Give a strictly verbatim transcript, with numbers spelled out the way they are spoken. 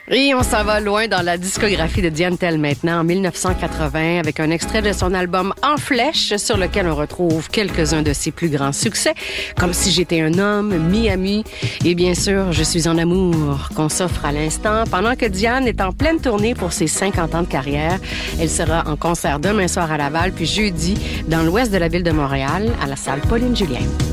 Et on s'en va loin dans la discographie de Diane Tell maintenant, en dix-neuf cent quatre-vingts, avec un extrait de son album En Flèche, sur lequel on retrouve quelques-uns de ses plus grands succès, comme Si j'étais un homme, Miami, et bien sûr, Je suis en amour, qu'on s'offre à l'instant. Pendant que Diane est en pleine tournée pour ses cinquante ans de carrière, elle sera en concert demain soir à Laval, puis jeudi dans l'ouest de la ville de Montréal, à la salle Pauline Julien.